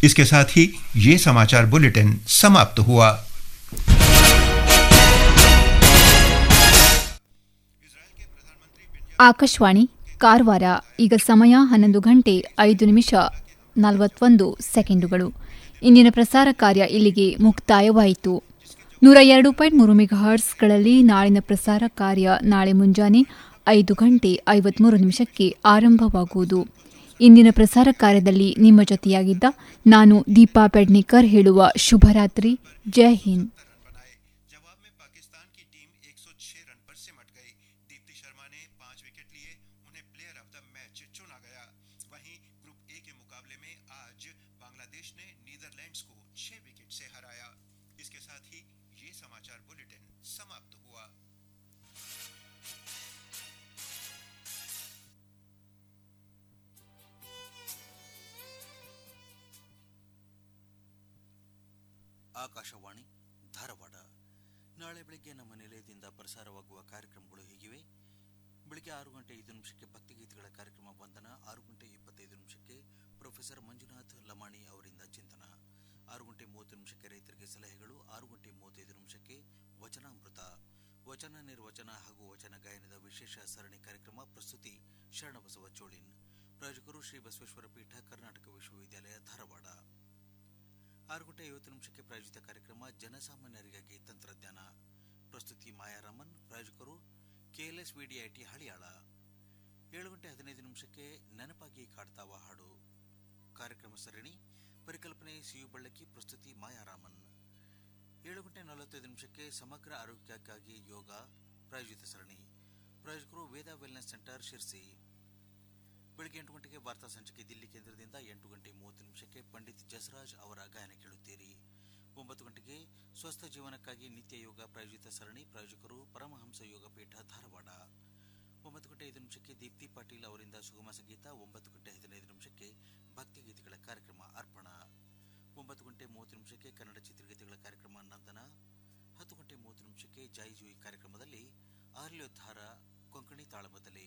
इसके साथ ही ये समाचार बुलेटिन समाप्त हुआ। ಆಕಾಶವಾಣಿ ಕಾರವಾರ. ಈಗ ಸಮಯ 11:05:41. ಇಂದಿನ ಪ್ರಸಾರ ಕಾರ್ಯ ಇಲ್ಲಿಗೆ ಮುಕ್ತಾಯವಾಯಿತು. 102.3 ಮೆಗಾಹರ್ಟ್ಸ್ಗಳಲ್ಲಿ ನಾಳಿನ ಪ್ರಸಾರ ಕಾರ್ಯ ನಾಳೆ ಮುಂಜಾನೆ 5:53 ಆರಂಭವಾಗುವುದು. ಇಂದಿನ ಪ್ರಸಾರ ಕಾರ್ಯದಲ್ಲಿ ನಿಮ್ಮ ಜೊತೆಯಾಗಿದ್ದ ನಾನು ದೀಪಾ ಪೆಡ್ನೇಕರ್ ಹೇಳುವ ಶುಭರಾತ್ರಿ. ಜೈ ಹಿಂದ್. ಆಕಾಶವಾಣಿ ಧಾರವಾಡ. ನಾಳೆ ಬೆಳಗ್ಗೆ ನಮ್ಮ ನಿಲಯದಿಂದ ಪ್ರಸಾರವಾಗುವ ಕಾರ್ಯಕ್ರಮಗಳು ಹೀಗಿವೆ. ಬೆಳಗ್ಗೆ 6:05 ಭಕ್ತಿಗೀತೆಗಳ ಕಾರ್ಯಕ್ರಮ ವಂದನ, 6:25 ಪ್ರೊಫೆಸರ್ ಮಂಜುನಾಥ್ ಲಮಾಣಿ ಅವರಿಂದ ಚಿಂತನ, 6:30 ರೈತರಿಗೆ ಸಲಹೆಗಳು, 6:35 ವಚನಾಮೃತ, ವಚನ ನಿರ್ವಚನ ಹಾಗೂ ವಚನ ಗಾಯನದ ವಿಶೇಷ ಸರಣಿ ಕಾರ್ಯಕ್ರಮ. ಪ್ರಸ್ತುತಿ ಶರಣಬಸವ ಚೋಳಿನ್. ಪ್ರಾಯೋಜಕರು ಶ್ರೀ ಬಸವೇಶ್ವರ ಪೀಠ, ಕರ್ನಾಟಕ ವಿಶ್ವವಿದ್ಯಾಲಯ ಧಾರವಾಡ. 6:50 ಪ್ರಾಯೋಜಿತ ಕಾರ್ಯಕ್ರಮ ಜನಸಾಮಾನ್ಯರಿಗಾಗಿ ತಂತ್ರಜ್ಞಾನ. ಪ್ರಸ್ತುತಿ ಮಾಯಾರಾಮನ್. ಪ್ರಾಯೋಜಕರು ಕೆಎಲ್ಎಸ್ ವಿಡಿಐಟಿ ಹಳಿಯಾಳ. 7:15 ನೆನಪಾಗಿ ಕಾಡ್ತಾವ ಹಾಡು ಕಾರ್ಯಕ್ರಮ ಸರಣಿ. ಪರಿಕಲ್ಪನೆ ಸಿಯು ಬಳ್ಳಕಿ. ಪ್ರಸ್ತುತಿ ಮಾಯಾರಾಮನ್. 7:45 ಸಮಗ್ರ ಆರೋಗ್ಯಕ್ಕಾಗಿ ಯೋಗ ಪ್ರಾಯೋಜಿತ ಸರಣಿ. ಪ್ರಾಯೋಜಕರು ವೇದ ವೆಲ್ನೆಸ್ ಸೆಂಟರ್ ಶಿರ್ಸಿ. ಬೆಳಗ್ಗೆ 8 ಗಂಟೆಗೆ ವಾರ್ತಾ ಸಂಚಿಕೆ ದಿಲ್ಲಿ ಕೇಂದ್ರದಿಂದ. 8:30 ಪಂಡಿತ್ ಜಸರಾಜ್ ಅವರ ಗಾಯನ ಕೇಳುತ್ತೀರಿ. 9 ಗಂಟೆಗೆ ಸ್ವಸ್ಥ ಜೀವನಕ್ಕಾಗಿ ನಿತ್ಯ ಯೋಗ ಪ್ರಾಯೋಜಿತ ಸರಣಿ. ಪ್ರಾಯೋಜಕರು ಪರಮಹಂಸ ಯೋಗ ಪೀಠ ಧಾರವಾಡ. 9:05 ದೀಪ್ತಿ ಪಾಟೀಲ್ ಅವರಿಂದ ಸುಗಮ ಸಂಗೀತ. 9:15 ಭಕ್ತಿಗೀತೆಗಳ ಕಾರ್ಯಕ್ರಮ ಅರ್ಪಣ. 9:30 ಕನ್ನಡ ಚಿತ್ರಗೀತೆಗಳ ಕಾರ್ಯಕ್ರಮ ನಂದನ. 10:30 ಜೈ ಜೂಯಿ ಕಾರ್ಯಕ್ರಮದಲ್ಲಿ ಆರ್ಯೋದ್ಧಾರ ಕೊಂಕಣಿ ತಾಳಮದ್ದಲೆ.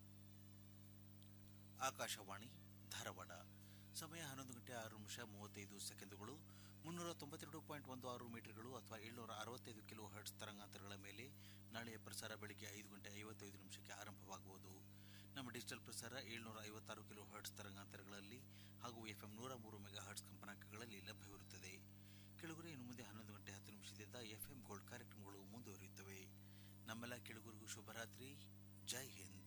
ಆಕಾಶವಾಣಿ ಧಾರವಾಡ. ಸಮಯ 11:06:35. 392.16 ಮೀಟರ್ಗಳು ಅಥವಾ 765 ಕಿಲೋ ಹರ್ಟ್ಸ್ ತರಂಗಾಂತರಗಳ ಮೇಲೆ ನಾಳೆಯ ಪ್ರಸಾರ ಬೆಳಗ್ಗೆ 5:55 ಆರಂಭವಾಗುವುದು. ನಮ್ಮ ಡಿಜಿಟಲ್ ಪ್ರಸಾರ 756 ಕಿಲೋ ಹರ್ಟ್ಸ್ ತರಂಗಾಂತರಗಳಲ್ಲಿ ಹಾಗೂ FM 103 ಮೆಗಾ ಹರ್ಟ್ಸ್ ಕಂಪನಾಂಕಗಳಲ್ಲಿ ಲಭ್ಯವಿರುತ್ತದೆ. ಕೆಳಗುರೆ ಇನ್ನು ಮುಂದೆ 11:10 FM ಗೋಲ್ಡ್ ಕಾರ್ಯಕ್ರಮಗಳು ಮುಂದುವರಿಯುತ್ತವೆ. ನಮ್ಮೆಲ್ಲ ಕೆಳಗುರಿಗೂ ಶುಭರಾತ್ರಿ. ಜೈ ಹಿಂದ್.